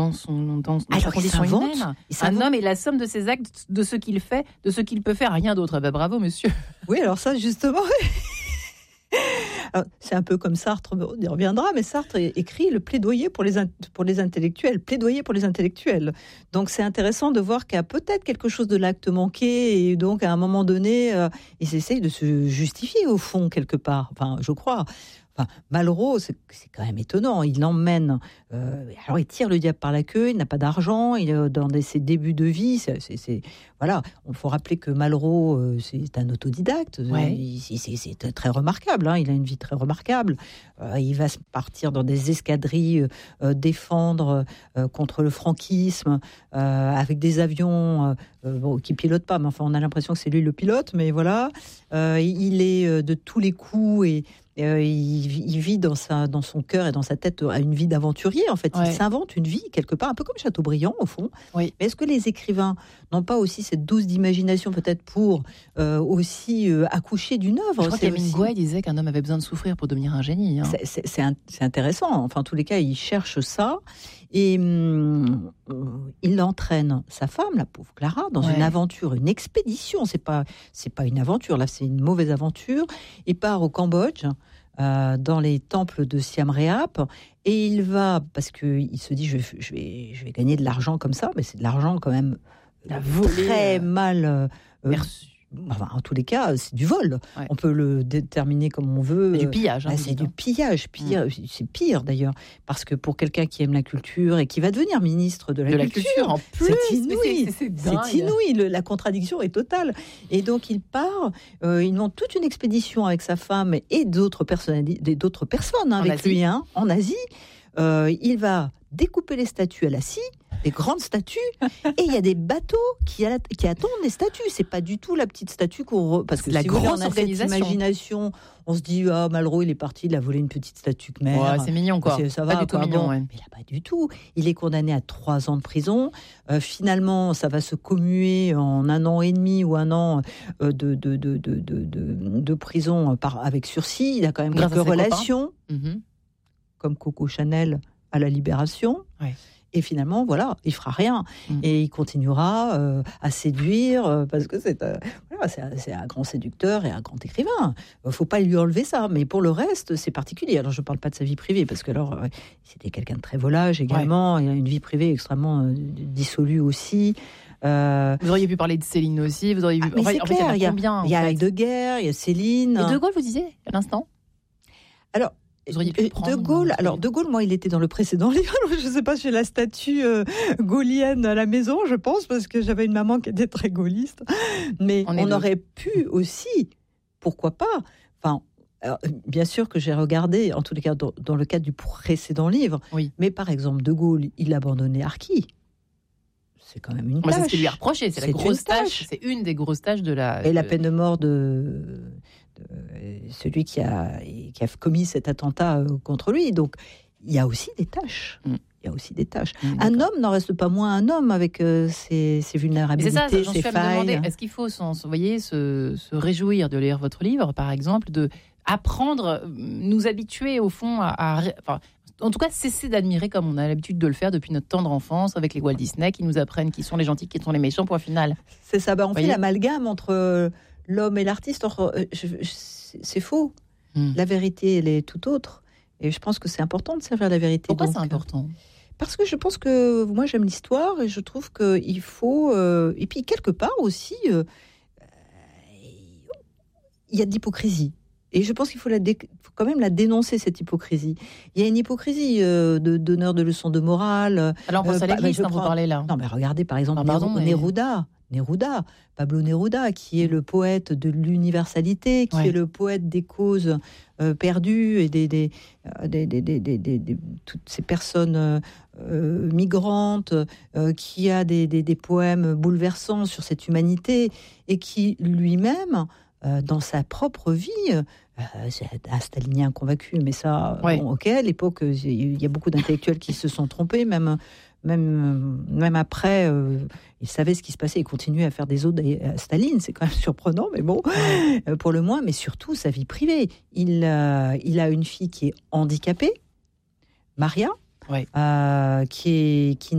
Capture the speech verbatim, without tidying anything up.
dans son dans, dans Alors, sa condition il s'invente, humaine. il Un s'invente. homme est la somme de ses actes, de ce qu'il fait, de ce qu'il peut faire, rien d'autre. Ben, bravo, monsieur. Oui, alors ça, justement... Alors, c'est un peu comme Sartre, on y reviendra, mais Sartre écrit le plaidoyer pour les, in- pour les intellectuels, plaidoyer pour les intellectuels. Donc c'est intéressant de voir qu'il y a peut-être quelque chose de l'acte manqué, et donc à un moment donné, euh, ils essayent de se justifier au fond quelque part, enfin je crois. Enfin, Malraux, c'est, c'est quand même étonnant. Il l'emmène. Euh, alors, il tire le diable par la queue. Il n'a pas d'argent. Il est dans des, ses débuts de vie. C'est, c'est, c'est, voilà. Il faut rappeler que Malraux, euh, c'est un autodidacte. Ouais. Il, c'est, c'est, c'est très remarquable. Hein. Il a une vie très remarquable. Euh, il va partir dans des escadrilles, euh, défendre euh, contre le franquisme, euh, avec des avions euh, bon, qui pilotent pas. Mais enfin, on a l'impression que c'est lui le pilote. Mais voilà. Euh, il est euh, de tous les coups et Euh, il, il vit dans, sa, dans son cœur et dans sa tête à une vie d'aventurier. En fait, Ouais. il s'invente une vie quelque part, un peu comme Chateaubriand au fond. Oui. Mais est-ce que les écrivains n'ont pas aussi cette dose d'imagination peut-être pour euh, aussi euh, accoucher d'une œuvre? Je crois qu'Hemingway disait qu'un homme avait besoin de souffrir pour devenir un génie. Hein. C'est, c'est, c'est, un, c'est intéressant. Enfin, en tous les cas, il cherche ça et hum, il entraîne sa femme, la pauvre Clara, dans Ouais. une aventure, une expédition. C'est pas, c'est pas une aventure. Là, c'est une mauvaise aventure. Il part au Cambodge. Euh, dans les temples de Siam Reap, et il va, parce qu'il se dit, je vais, je, vais, je vais gagner de l'argent comme ça, mais c'est de l'argent quand même La volée, très euh, mal euh, perçu. Enfin, en tous les cas, c'est du vol. Ouais. On peut le déterminer comme on veut. C'est du pillage. Hein, Là, c'est du pillage. Pire, mmh. C'est pire d'ailleurs. Parce que pour quelqu'un qui aime la culture et qui va devenir ministre de la, de culture, la culture, en plus, c'est inouï. C'est, c'est, c'est, c'est inouï. Le, la contradiction est totale. Et donc, il part. Euh, ils ont toute une expédition avec sa femme et d'autres, personnali- d'autres personnes hein, avec Asie. lui hein, en Asie. Euh, il va découper les statues à la scie, des grandes statues, et il y a des bateaux qui, a, qui attendent les statues. C'est pas du tout la petite statue qu'on re... parce que la si grosse vous voulez, on a organisation. cette imagination, on se dit ah Malraux il est parti, il a volé une petite statue Khmer. Ouais, c'est mignon quoi. C'est, ça pas va, du tout quoi. mignon. Bon, ouais. mais là pas du tout. Il est condamné à trois ans de prison. Euh, finalement, ça va se commuer en un an et demi ou un an euh, de, de, de, de, de, de, de prison par, avec sursis. Il a quand même Grâce quelques à ses relations, Mm-hmm. comme Coco Chanel à la Libération. Ouais. Et finalement, voilà, il fera rien. Mm. Et il continuera euh, à séduire, euh, parce que c'est, euh, voilà, c'est, un, c'est un grand séducteur et un grand écrivain. Il ne faut pas lui enlever ça. Mais pour le reste, c'est particulier. Alors, je ne parle pas de sa vie privée, parce que alors, euh, c'était quelqu'un de très volage également. Ouais. Il a une vie privée extrêmement euh, dissolue aussi. Euh... Vous auriez pu parler de Céline aussi. Vous auriez pu... ah, mais enfin, c'est en clair, fait, il y a, combien, il y a Heidegger, il y a Céline. Et De Gaulle, vous disiez à l'instant. Alors, De Gaulle, alors De Gaulle, moi, il était dans le précédent livre. Je ne sais pas, j'ai la statue euh, gaulienne à la maison, je pense, parce que j'avais une maman qui était très gaulliste. Mais on, on aurait pu aussi, pourquoi pas. Enfin, alors, bien sûr que j'ai regardé, en tous les cas, dans, dans le cadre du précédent livre. Oui. Mais par exemple, De Gaulle, il abandonnait Arquis. C'est quand même une Moi, tâche. c'est ce qui lui a reproché. C'est, c'est la grosse tâche. tâche. C'est une des grosses tâches de la. Et de... la peine de mort de. celui qui a, qui a commis cet attentat contre lui. Donc, il y a aussi des tâches. Mm. Il y a aussi des tâches. Mm, un homme n'en reste pas moins un homme avec euh, ses, ses vulnérabilités, c'est ça, j'en ses suis failles. À me demander, est-ce qu'il faut s'en, voyez, se, se réjouir de lire votre livre, par exemple, de apprendre, nous habituer au fond à... à enfin, en tout cas, cesser d'admirer comme on a l'habitude de le faire depuis notre tendre enfance avec les Walt Disney qui nous apprennent qui sont les gentils, qui sont les méchants, point final. C'est ça, bah, on fait l'amalgame entre l'homme et l'artiste. Or, je, je, c'est, c'est faux. Hmm. La vérité, elle est tout autre. Et je pense que c'est important de servir la vérité. Pourquoi donc, c'est important ? Parce que je pense que moi, j'aime l'histoire et je trouve qu'il faut... Euh, et puis, quelque part aussi, euh, il y a de l'hypocrisie. Et je pense qu'il faut, la dé- faut quand même la dénoncer, cette hypocrisie. Il y a une hypocrisie euh, de donneur de leçons de morale. Alors, on pense euh, à l'église, quand prends... vous parlez là. Non, mais regardez, par exemple, ah, pardon, Nér- mais... Neruda. Neruda, Pablo Neruda, qui est le poète de l'universalité, qui ouais. est le poète des causes euh, perdues et des, des, euh, des, des, des, des, des, des toutes ces personnes euh, migrantes, euh, qui a des, des, des poèmes bouleversants sur cette humanité et qui lui-même, euh, dans sa propre vie, euh, c'est un stalinien convaincu, mais ça, ouais. bon, ok, à l'époque, il y a beaucoup d'intellectuels qui se sont trompés, même... Même, même après, euh, il savait ce qui se passait. Il continuait à faire des odes à Staline. C'est quand même surprenant, mais bon, euh, pour le moins. Mais surtout, sa vie privée. Il, euh, il a une fille qui est handicapée, Maria, ouais. euh, qui est... Qui